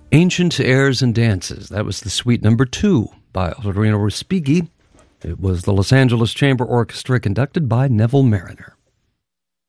Ancient Airs and Dances. That was the suite number 2 by Ottorino Respighi. It was the Los Angeles Chamber Orchestra conducted by Neville Marriner.